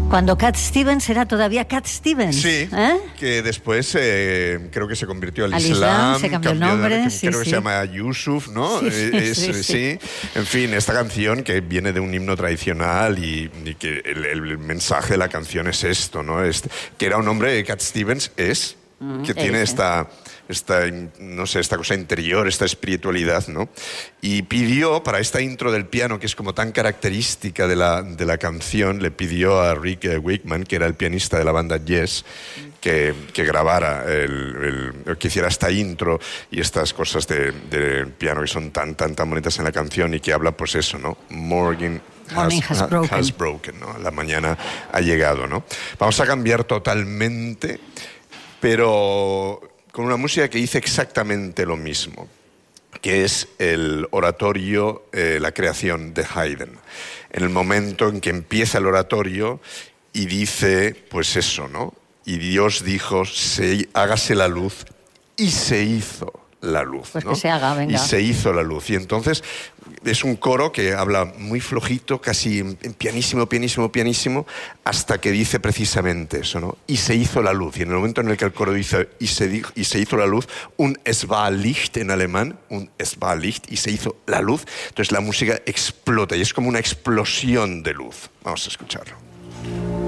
Cuando Cat Stevens era todavía Cat Stevens. Sí, que después creo que se convirtió al Islam, se cambió el nombre. Creo que se llama Yusuf, ¿no? Sí. En fin, esta canción que viene de un himno tradicional y que el mensaje de la canción es esto, ¿no? Que era un hombre, Cat Stevens que tiene esta cosa interior, esta espiritualidad, ¿no? Y pidió, para esta intro del piano, que es como tan característica de la canción, le pidió a Rick Wakeman, que era el pianista de la banda Yes, que grabara, que hiciera esta intro y estas cosas del piano que son tan bonitas en la canción y que habla, pues eso, ¿no? Morning has broken, ¿no? La mañana ha llegado, ¿no? Vamos a cambiar totalmente, pero con una música que dice exactamente lo mismo, que es el oratorio, la creación de Haydn. En el momento en que empieza el oratorio y dice, pues eso, ¿no? Y Dios dijo, hágase la luz, y se hizo la luz, pues ¿no? Que se haga, venga. Y se hizo la luz. Y entonces es un coro que habla muy flojito, casi en pianísimo, hasta que dice precisamente eso, ¿no? Y se hizo la luz. Y en el momento en el que el coro dice y se hizo la luz, un es war Licht en alemán, un es war Licht, y se hizo la luz, entonces la música explota y es como una explosión de luz. Vamos a escucharlo.